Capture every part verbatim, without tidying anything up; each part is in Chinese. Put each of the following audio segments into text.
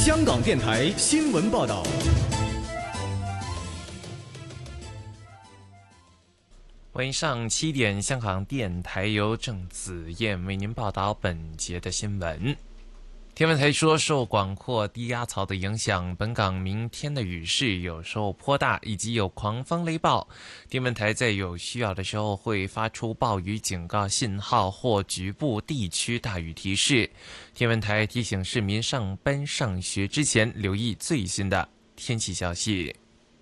香港电台新闻报道。 晚上七点，香港电台由郑子燕为您报道本节的新闻。天文台说，受广阔低压槽的影响，本港明天的雨势有时候颇大，以及有狂风雷暴。天文台在有需要的时候会发出暴雨警告信号或局部地区大雨提示。天文台提醒市民上班上学之前留意最新的天气消息。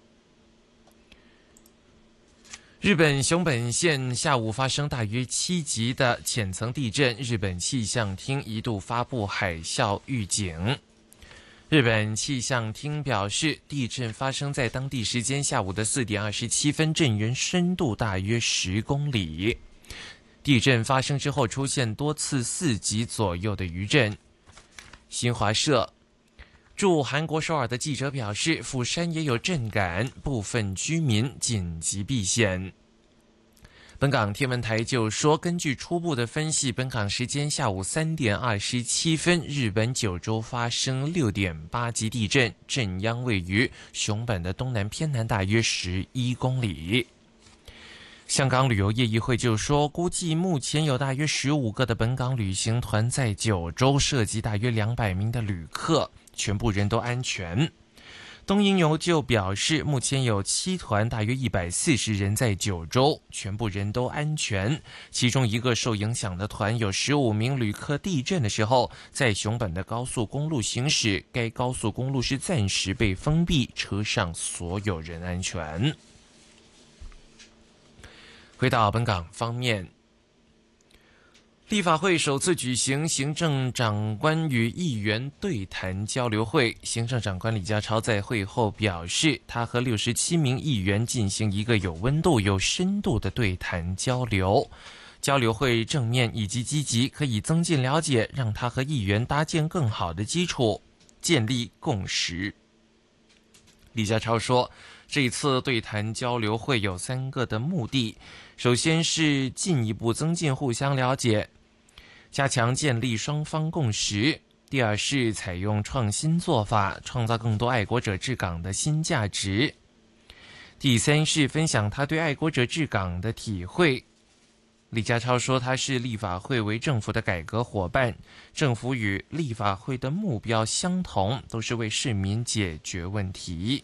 日本熊本县下午发生大约七级的浅层地震，日本气象厅一度发布海啸预警。日本气象厅表示，地震发生在当地时间下午的四点二十七分，震源深度大约十公里。地震发生之后出现多次四级左右的余震。新华社驻韩国首尔的记者表示，釜山也有震感，部分居民紧急避险。本港天文台就说，根据初步的分析，本港时间下午三点二十七分，日本九州发生六点八级地震，震央位于熊本的东南偏南大约十一公里。香港旅游业议会就说，估计目前有大约十五个的本港旅行团在九州，涉及大约两百名的旅客，全部人都安全。东瀛游就表示，目前有七团大约一百四十人在九州，全部人都安全。其中一个受影响的团有十五名旅客地震的时候在熊本的高速公路行驶，该高速公路是暂时被封闭，车上所有人安全。回到本港方面，立法会首次举行行政长官与议员对谈交流会，行政长官李家超在会后表示，他和六十七名议员进行一个有温度、有深度的对谈交流。交流会正面以及积极，可以增进了解，让他和议员搭建更好的基础，建立共识。李家超说，这一次对谈交流会有三个的目的，首先是进一步增进互相了解，加强建立双方共识。第二是采用创新做法，创造更多爱国者治港的新价值。第三是分享他对爱国者治港的体会。李家超说，他是立法会为政府的改革伙伴，政府与立法会的目标相同，都是为市民解决问题。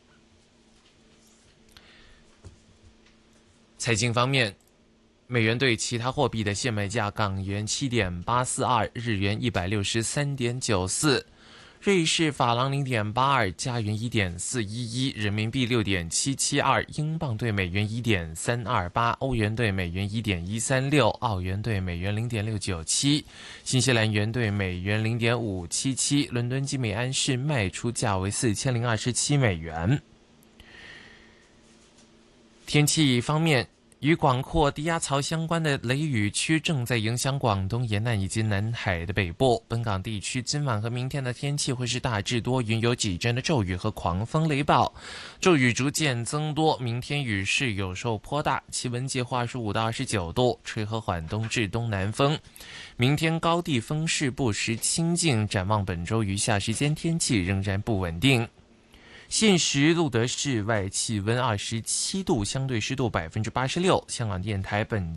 财经方面，美元对其他货币的现卖价：港元七点八四二，日元一百六十三点九四，瑞士法郎零点八二，加元一点四一一，人民币六点七七二，英镑对美元一点三二八，欧元对美元一点一三六，澳元对美元零点六九七，新西兰元对美元零点五七七。伦敦金每安士卖出价为四千零二十七美元。天气方面，与广阔低压槽相关的雷雨区正在影响广东沿岸以及南海的北部。本港地区今晚和明天的天气会是大致多云，有几阵的骤雨和狂风雷暴，骤雨逐渐增多，明天雨势有时候颇大，气温介乎二十五到二十九度，吹和缓东至东南风。明天高地风势不时清劲，展望本周余下时间天气仍然不稳定。现时录得室外气温二十七度，相对湿度百分之八十六。香港电台本